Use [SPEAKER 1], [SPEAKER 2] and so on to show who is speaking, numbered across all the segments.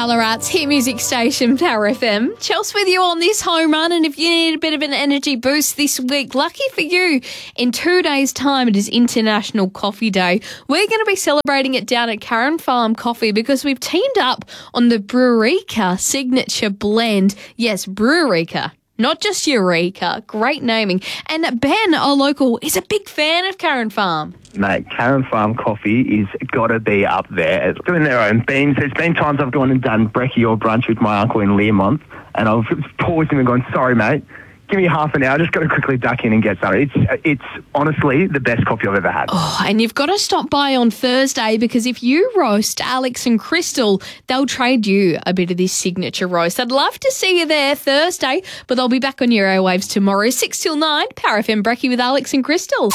[SPEAKER 1] Ballarat's hit music station, Power FM. Chelsea with you on this home run, and if you need a bit of an energy boost this week, lucky for you, in 2 days' time it is International Coffee Day. We're going to be celebrating it down at Karen Farm Coffee because we've teamed up on the Brewerika signature blend. Yes, Brewerika. Not just Eureka. Great naming. And Ben, our local, is a big fan of Karen Farm.
[SPEAKER 2] Mate, Karen Farm Coffee is got to be up there. Doing their own beans. There's been times I've gone and done brekkie or brunch with my uncle in Learmonth, and I've paused him and gone, sorry, mate, give me half an hour. Just got to quickly duck in and get something. It's honestly the best coffee I've ever had.
[SPEAKER 1] Oh, and you've got to stop by on Thursday because if you roast Alex and Crystal, they'll trade you a bit of this signature roast. I'd love to see you there Thursday, but they'll be back on your airwaves tomorrow, 6 till 9, Power FM Brekkie with Alex and Crystal.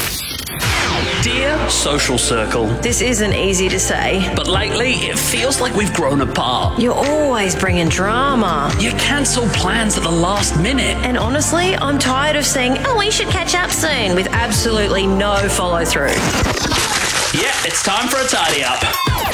[SPEAKER 3] Dear Social Circle,
[SPEAKER 4] This isn't easy to say.
[SPEAKER 3] but lately it feels like we've grown apart.
[SPEAKER 4] You're always bringing drama.
[SPEAKER 3] You cancel plans at the last minute.
[SPEAKER 4] And honestly, I'm tired of saying, oh, we should catch up soon, with absolutely no follow through.
[SPEAKER 3] Yeah, it's time for a tidy up.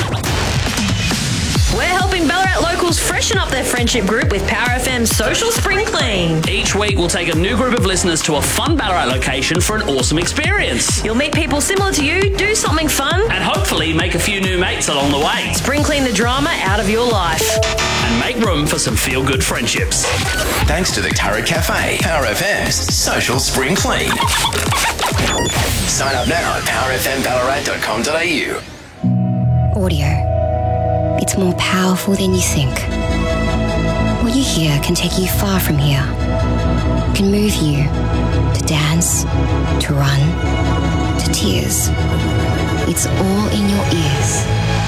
[SPEAKER 4] We're helping Ballarat locals freshen up their friendship group with Power FM's Social Spring Clean.
[SPEAKER 3] Each week we'll take a new group of listeners to a fun Ballarat location for an awesome experience.
[SPEAKER 4] You'll meet people similar to you, do something fun,
[SPEAKER 3] And hopefully make a few new mates along the way.
[SPEAKER 4] spring clean the drama out of your life.
[SPEAKER 3] And make room for some feel-good friendships.
[SPEAKER 5] Thanks to the Turret Cafe, Power FM's Social Spring Clean. Sign up now at powerfmballarat.com.au.
[SPEAKER 6] Audio. It's more powerful than you think. What you hear can take you far from here. Can move you to dance, to run, to tears. It's all in your ears.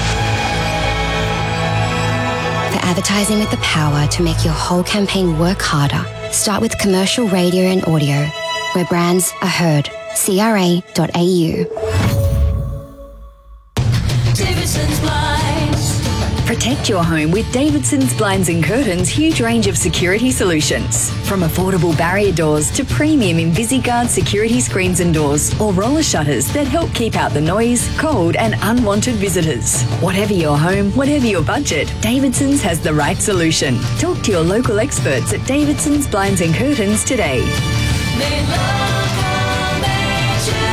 [SPEAKER 6] For advertising with the power to make your whole campaign work harder, start with commercial radio and audio, where brands are heard. CRA.au.
[SPEAKER 7] Davidson's Blinds.
[SPEAKER 8] Protect your home with Davidson's Blinds and Curtains' huge range of security solutions. From affordable barrier doors to premium InvisiGuard security screens and doors, or roller shutters that help keep out the noise, cold and unwanted visitors. Whatever your home, whatever your budget, Davidson's has the right solution. Talk to your local experts at Davidson's Blinds and Curtains today.
[SPEAKER 7] Made local, made to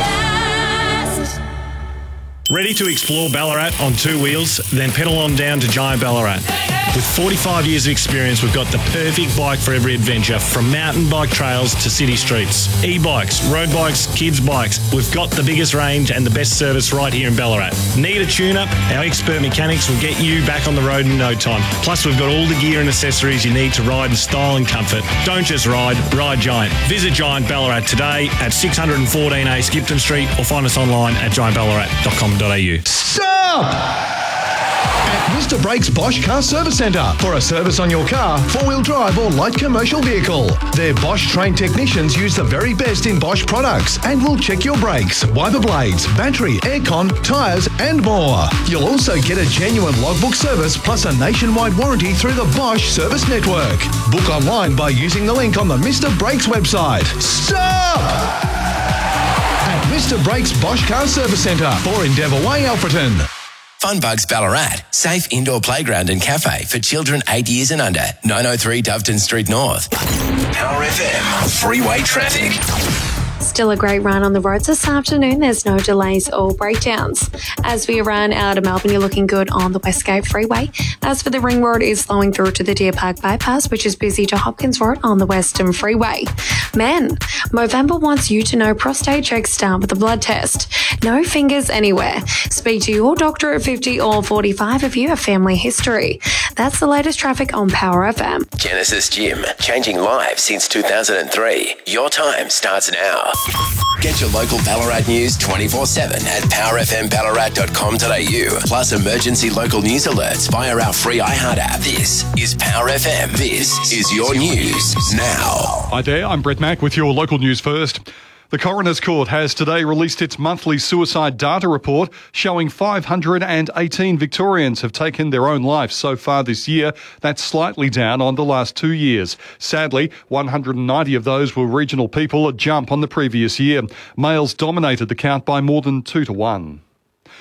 [SPEAKER 7] last.
[SPEAKER 9] Ready to explore Ballarat on two wheels? Then pedal on down to Giant Ballarat. With 45 years of experience, we've got the perfect bike for every adventure, from mountain bike trails to city streets. E-bikes, road bikes, kids' bikes. We've got the biggest range and the best service right here in Ballarat. Need a tune-up? Our expert mechanics will get you back on the road in no time. Plus, we've got all the gear and accessories you need to ride in style and comfort. Don't just ride Giant. Visit Giant Ballarat today at 614A Skipton Street or find us online at giantballarat.com.au.
[SPEAKER 10] Stop! At Mr. Brakes Bosch Car Service Centre for a service on your car, four-wheel drive or light commercial vehicle. Their Bosch trained technicians use the very best in Bosch products and will check your brakes, wiper blades, battery, aircon, tyres and more. You'll also get a genuine logbook service plus a nationwide warranty through the Bosch Service Network. Book online by using the link on the Mr. Brakes website. Stop! At Mr. Brakes Bosch Car Service Centre for Endeavour Way, Alfreton.
[SPEAKER 5] Funbugs Ballarat, safe indoor playground and cafe for children 8 years and under. 903 Doveton Street North. Power FM, freeway traffic.
[SPEAKER 11] Still a great run on the roads this afternoon. There's no delays or breakdowns. As we run out of Melbourne, you're looking good on the Westgate Freeway. As for the Ring Road, is flowing through to the Deer Park Bypass, which is busy to Hopkins Road on the Western Freeway. Men, Movember wants you to know prostate checks start with a blood test. No fingers anywhere. Speak to your doctor at 50 or 45 if you have family history. That's the latest traffic on Power FM.
[SPEAKER 5] Genesis Gym, changing lives since 2003. Your time starts now. Get your local Ballarat news 24/7 at powerfmballarat.com.au. Plus emergency local news alerts via our free iHeart app. This is Power FM. This is your news now.
[SPEAKER 12] Hi there, I'm Brett Mack with your local news first. The Coroner's Court has today released its monthly suicide data report showing 518 Victorians have taken their own life so far this year. That's slightly down on the last 2 years. Sadly, 190 of those were regional people, a jump on the previous year. Males dominated the count by more than 2 to 1.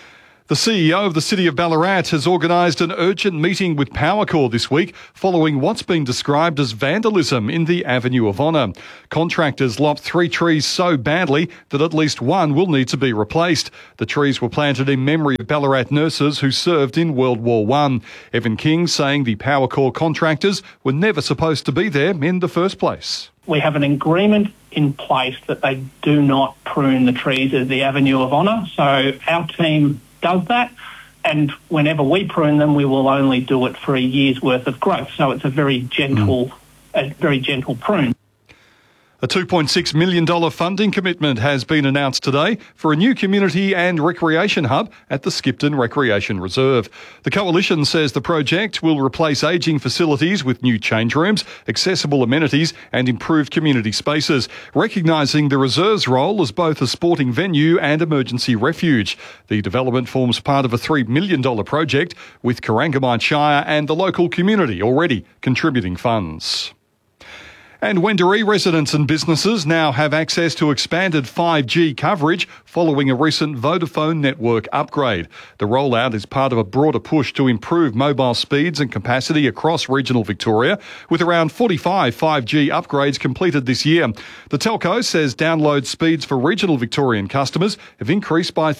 [SPEAKER 12] The CEO of the City of Ballarat has organised an urgent meeting with Powercor this week following what's been described as vandalism in the Avenue of Honour. Contractors lopped 3 trees so badly that at least one will need to be replaced. The trees were planted in memory of Ballarat nurses who served in World War I. Evan King saying the Powercor contractors were never supposed to be there in the first place.
[SPEAKER 13] We have an agreement in place that they do not prune the trees at the Avenue of Honour, so our team does that, and whenever we prune them, we will only do it for a year's worth of growth. So it's a very gentle prune.
[SPEAKER 12] A $2.6 million funding commitment has been announced today for a new community and recreation hub at the Skipton Recreation Reserve. The Coalition says the project will replace ageing facilities with new change rooms, accessible amenities and improved community spaces, recognising the reserve's role as both a sporting venue and emergency refuge. The development forms part of a $3 million project, with Corangamite Shire and the local community already contributing funds. And Wendouree residents and businesses now have access to expanded 5G coverage following a recent Vodafone network upgrade. The rollout is part of a broader push to improve mobile speeds and capacity across regional Victoria, with around 45 5G upgrades completed this year. The telco says download speeds for regional Victorian customers have increased by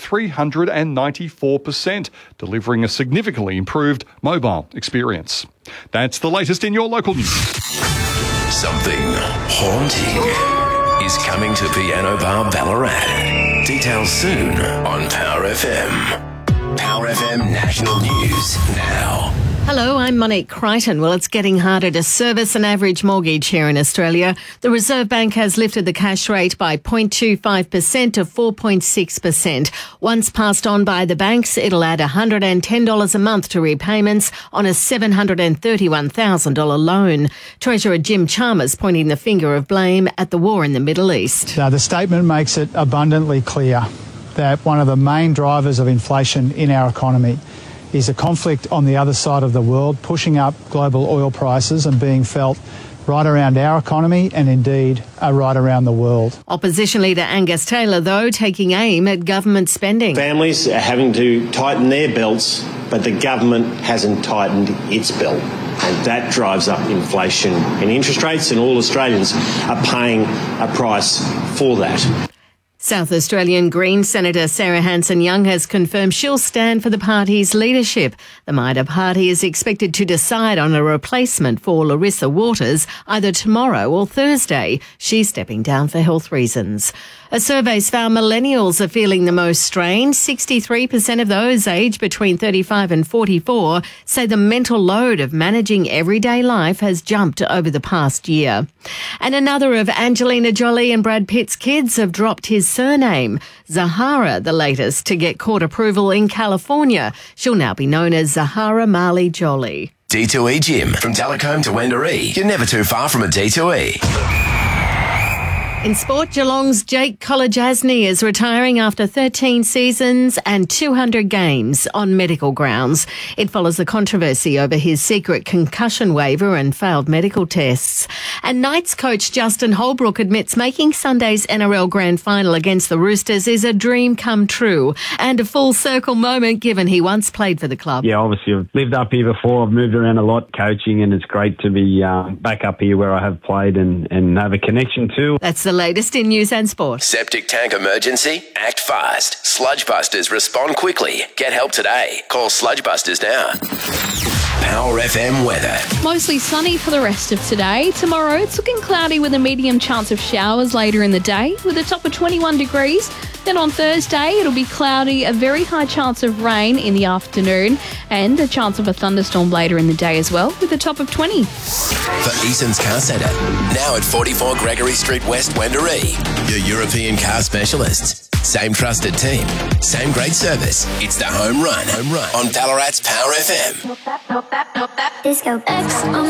[SPEAKER 12] 394%, delivering a significantly improved mobile experience. That's the latest in your local news.
[SPEAKER 5] Something haunting is coming to Piano Bar Ballarat. Details soon on Power FM. Power FM National News now.
[SPEAKER 14] Hello, I'm Monique Crichton. Well, it's getting harder to service an average mortgage here in Australia. The Reserve Bank has lifted the cash rate by 0.25% to 4.6%. Once passed on by the banks, it'll add $110 a month to repayments on a $731,000 loan. Treasurer Jim Chalmers pointing the finger of blame at the war in the Middle East.
[SPEAKER 15] The statement makes it abundantly clear that one of the main drivers of inflation in our economy is a conflict on the other side of the world, pushing up global oil prices and being felt right around our economy and indeed right around the world.
[SPEAKER 14] Opposition leader Angus Taylor, though, taking aim at government spending.
[SPEAKER 16] Families are having to tighten their belts, but the government hasn't tightened its belt. And that drives up inflation and interest rates, and all Australians are paying a price for that.
[SPEAKER 14] South Australian Greens Senator Sarah Hanson-Young has confirmed she'll stand for the party's leadership. The Maida Party is expected to decide on a replacement for Larissa Waters either tomorrow or Thursday. She's stepping down for health reasons. A survey's found millennials are feeling the most strain. 63% of those aged between 35 and 44 say the mental load of managing everyday life has jumped over the past year. And another of Angelina Jolie and Brad Pitt's kids have dropped his surname. Zahara, the latest to get court approval in California. She'll now be known as Zahara Marley Jolie.
[SPEAKER 5] D2E Gym. From Telecombe to Wendouree, you're never too far from a D2E.
[SPEAKER 14] In sport, Geelong's Jake Kolodjasny is retiring after 13 seasons and 200 games on medical grounds. It follows the controversy over his secret concussion waiver and failed medical tests. And Knights coach Justin Holbrook admits making Sunday's NRL Grand Final against the Roosters is a dream come true and a full circle moment given he once played for the club.
[SPEAKER 17] Yeah, obviously I've lived up here before. I've moved around a lot coaching, and it's great to be back up here where I have played and have a connection to.
[SPEAKER 14] That's the latest in news and sport.
[SPEAKER 5] Septic tank emergency? Act fast. Sludge Busters respond quickly. Get help today. Call Sludge Busters now. Power FM weather.
[SPEAKER 1] Mostly sunny for the rest of today. Tomorrow, it's looking cloudy with a medium chance of showers later in the day with a top of 21 degrees. Then on Thursday, it'll be cloudy, a very high chance of rain in the afternoon and a chance of a thunderstorm later in the day as well with a top of 20.
[SPEAKER 5] For Eason's Car Centre, now at 44 Gregory Street West, Wendouree. Your European car specialists. Same trusted team. Same great service. It's the home run on Ballarat's Power FM.
[SPEAKER 7] Disco X on